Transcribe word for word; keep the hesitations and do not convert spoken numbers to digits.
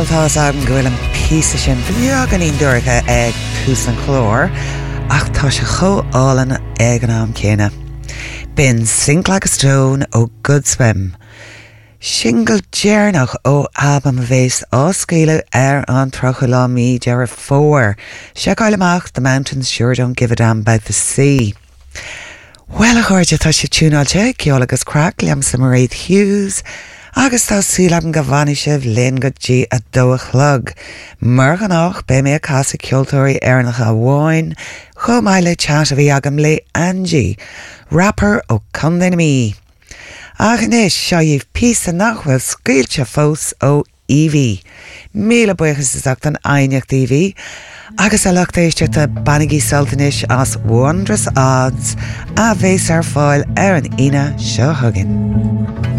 Maltás am gohfuil an písa sin bhliaag an íon dúircha ag tús an chlór, ach tá se chomhálan ag an am céine. B'in Sink Like a Stone ó Good Swim. Single Jernach ó Abam Vés Oscila ar an Trochula me Jarrah four. Shekailamach, the mountains sure don't give a damn about the sea. Well, a chuirde tá sé túnáilte, ceolagus crack, liam sa Mairead Hughes, agus tá sílam go bhanisibh linn go dtí a dóach lug. Mar ganách, be mé a casa ceoltóirí ar nach a bháin, chomáile chat a bhí agam le Angie, rapper ó Condain Me. Ach inis, seo díobh písa nachhfuil scaoilte fós ó Evie. Míle buchas is ach an aineacht Evie, agus a leachtaiste a banigí sultanis as Wondrous Odds a bhés ar fáil ar an ina seo thugan.